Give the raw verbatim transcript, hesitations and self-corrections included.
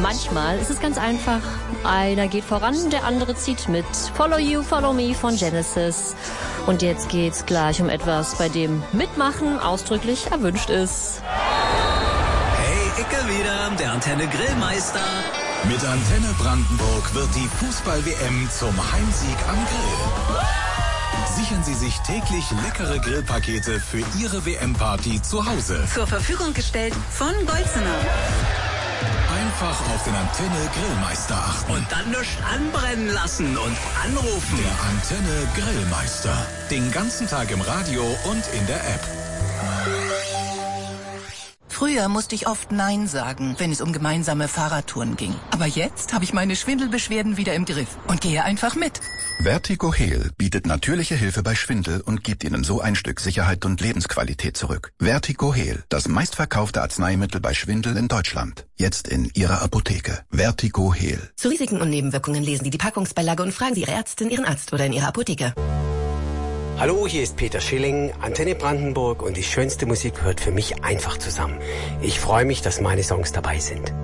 Manchmal ist es ganz einfach. Einer geht voran, der andere zieht mit. Follow You, Follow Me von Genesis. Und jetzt geht's gleich um etwas, bei dem Mitmachen ausdrücklich erwünscht ist. Hey, Icke wieder, der Antenne Grillmeister. Mit Antenne Brandenburg wird die Fußball-W M zum Heimsieg am Grill. Sichern Sie sich täglich leckere Grillpakete für Ihre W M-Party zu Hause. Zur Verfügung gestellt von Golzener. Einfach auf den Antenne Grillmeister achten. Und dann nichts anbrennen lassen und anrufen. Der Antenne Grillmeister. Den ganzen Tag im Radio und in der App. Früher musste ich oft Nein sagen, wenn es um gemeinsame Fahrradtouren ging. Aber jetzt habe ich meine Schwindelbeschwerden wieder im Griff und gehe einfach mit. Vertigo Heal bietet natürliche Hilfe bei Schwindel und gibt Ihnen so ein Stück Sicherheit und Lebensqualität zurück. Vertigo Heal, das meistverkaufte Arzneimittel bei Schwindel in Deutschland. Jetzt in Ihrer Apotheke. Vertigo Heal. Zu Risiken und Nebenwirkungen lesen Sie die Packungsbeilage und fragen Sie Ihre Ärztin, Ihren Arzt oder in Ihrer Apotheke. Hallo, hier ist Peter Schilling, Antenne Brandenburg und die schönste Musik gehört für mich einfach zusammen. Ich freue mich, dass meine Songs dabei sind.